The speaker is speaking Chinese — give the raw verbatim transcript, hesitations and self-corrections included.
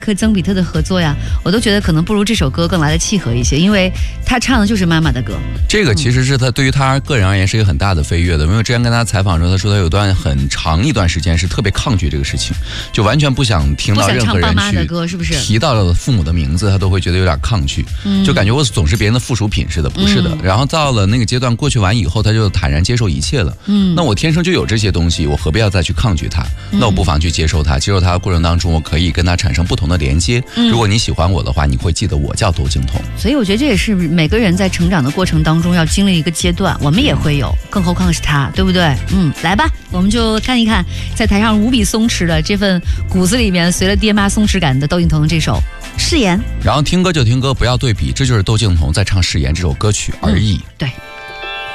和曾比特的合作呀，我都觉得可能不如这首歌更来的契合一些，因为他唱的就是妈妈的歌。 这个其实是他对于他个人而言是一个很大的飞跃的，因为之前跟他采访的时候，他说他有段很长一段时间是特别抗拒这个事情，就完全不想听到任何人去提到父母的名字，他都会觉得有点抗拒， 嗯、 就感觉我总是别人的附属品似的，不是的。嗯、然后到了那个阶段过去完以后，他就坦然接受一切了。嗯，那我天生就有这些东西，我何必要再去抗拒它？那我不妨去接受它，接受它的过程当中，我可以跟他产生不同的连接。嗯、如果你喜欢我的话，你会记得我叫窦靖童。 所以我觉得这也是每个人在成长的过程当中要经历一个阶段，我们也会有，更何况是他，对不对？嗯，来吧，我们就看一看在台上无比松弛的这份骨子里面随了爹妈松弛感的窦靖童的这首誓言。 然后听歌就听歌，不要对比，这就是窦靖童在唱誓言这首歌曲而已。 嗯、对。